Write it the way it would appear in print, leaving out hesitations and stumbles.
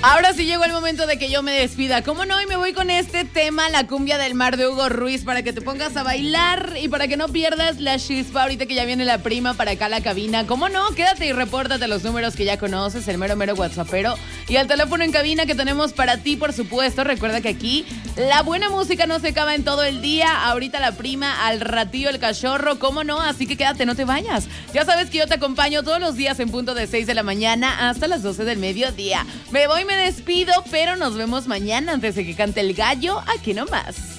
Ahora sí llegó el momento de que yo me despida. ¿Cómo no? Y me voy con este tema, La Cumbia del Mar de Hugo Ruiz, para que te pongas a bailar y para que no pierdas la chispa ahorita que ya viene la prima para acá a la cabina. ¿Cómo no? Quédate y repórtate los números que ya conoces, el mero WhatsAppero y el teléfono en cabina que tenemos para ti, por supuesto. Recuerda que aquí la buena música no se acaba en todo el día. Ahorita la prima, al ratillo el cachorro, ¿cómo no? Así que quédate, no te vayas. Ya sabes que yo te acompaño todos los días en punto de 6 de la mañana hasta las 12 del mediodía. Me voy, me despido, pero nos vemos mañana antes de que cante el gallo aquí nomás.